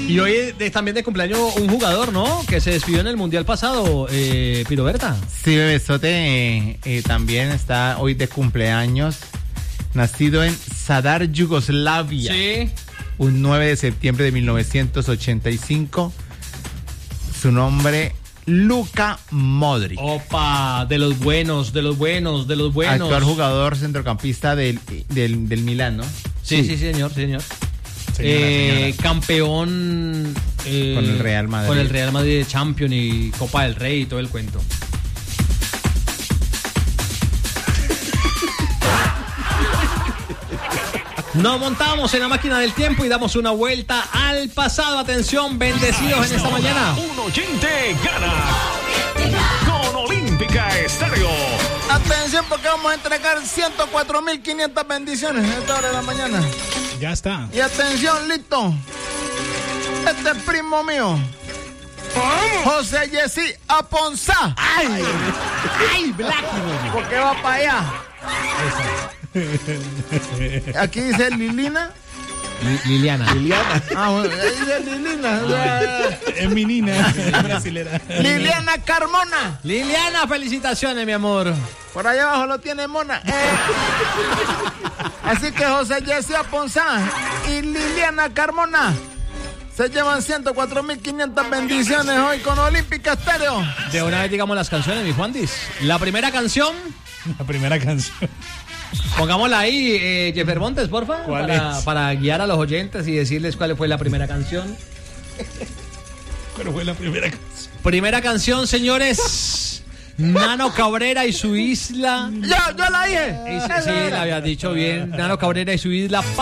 Y hoy también de cumpleaños un jugador, ¿no? Que se despidió en el Mundial pasado, Piroberta. Sí, Bebesote también está hoy de cumpleaños. Nacido en Zadar, Yugoslavia. Sí. Un 9 de septiembre de 1985. Su nombre, Luka Modric. Opa, de los buenos. Actual jugador centrocampista del Milán, ¿no? Sí, señor. Señora. Campeón con el Real Madrid. Con el Real Madrid de Champions y Copa del Rey y todo el cuento. Nos montamos en la máquina del tiempo y damos una vuelta al pasado. Atención, bendecidos en esta mañana. Un oyente gana con Olímpica Estéreo. Atención, porque vamos a entregar 104.500 bendiciones a esta hora de la mañana. Ya está. Y atención, listo. Este es primo mío, José Jessy Aponzá. ¡Ay, Black! Porque va para allá. Aquí dice Liliana. Liliana. Ah, bueno, ahí dice Liliana. Es mi nina, es brasilera. Liliana Carmona. Liliana, felicitaciones, mi amor. Por allá abajo lo tiene Mona. Así que José Jessy Aponzá y Liliana Carmona se llevan 104.500 bendiciones hoy con Olímpica Estéreo. De una vez digamos las canciones, mi Juandis. La primera canción. Pongámosla ahí, Jeffer Montes, porfa. Para guiar a los oyentes y decirles cuál fue la primera canción. ¿Cuál fue la primera canción? Primera canción, señores. Nano Cabrera y su isla. Yo la dije. Sí, la había dicho bien. Nano Cabrera y su isla.